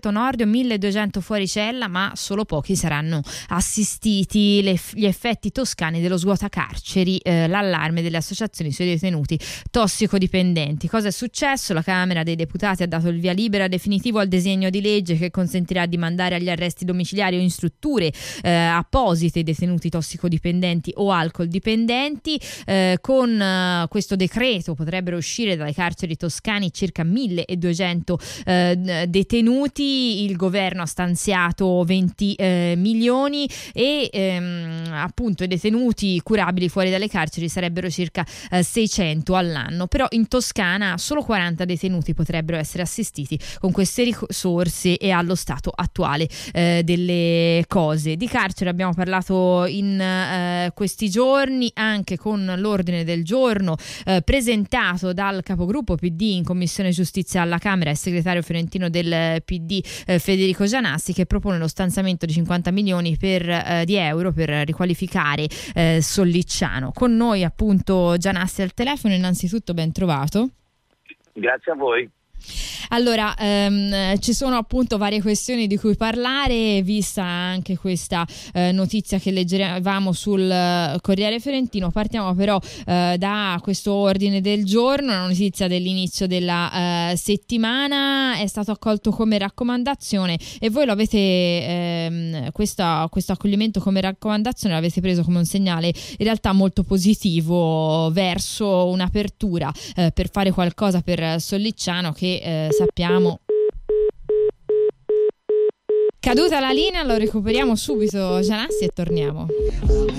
distretto Nordio 1200 fuori cella, ma solo pochi saranno assistiti. Gli effetti toscani dello svuotacarceri, l'allarme delle associazioni sui detenuti tossicodipendenti. Cosa è successo? La Camera dei Deputati ha dato il via libera definitivo al disegno di legge che consentirà di mandare agli arresti domiciliari o in strutture apposite i detenuti tossicodipendenti o alcol dipendenti. Con questo decreto potrebbero uscire dalle carceri toscane circa 1200 detenuti. Il governo ha stanziato 20 milioni e appunto i detenuti curabili fuori dalle carceri sarebbero circa 600 all'anno, però in Toscana solo 40 detenuti potrebbero essere assistiti con queste risorse e allo stato attuale delle cose. Di carcere abbiamo parlato in questi giorni anche con l'ordine del giorno presentato dal capogruppo PD in Commissione Giustizia alla Camera e segretario fiorentino del PD Federico Gianassi, che propone lo stanziamento di 50 milioni di euro per riqualificare Sollicciano. Con noi appunto Gianassi al telefono. Innanzitutto ben trovato. Grazie a voi. Allora, ci sono appunto varie questioni di cui parlare, vista anche questa notizia che leggevamo sul Corriere Fiorentino. Partiamo però da questo ordine del giorno, una notizia dell'inizio della settimana, è stato accolto come raccomandazione e voi lo avete, questo accoglimento come raccomandazione l'avete preso come un segnale in realtà molto positivo verso un'apertura per fare qualcosa per Sollicciano che sappiamo. Caduta la linea, lo recuperiamo subito Gianassi e torniamo.